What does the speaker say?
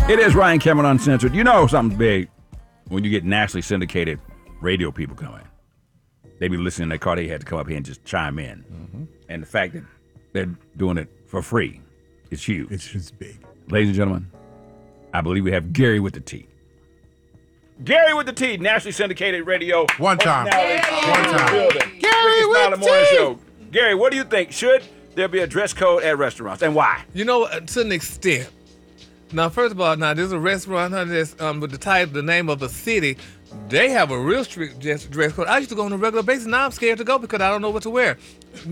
It is Ryan Cameron Uncensored. You know something's big when you get nationally syndicated radio people coming. They be listening in their car. They had to come up here and just chime in. Mm-hmm. And the fact that they're doing it for free is huge. It's just big. Ladies and gentlemen, I believe we have Gary with the T. Gary with the T, nationally syndicated radio. One time. Gary with the Morning Show. Gary, what do you think? Should there be a dress code at restaurants, and why? You know, to an extent. Now, first of all, there's a restaurant with the title, the name of the city. They have a real strict dress code. I used to go on a regular basis. Now I'm scared to go because I don't know what to wear.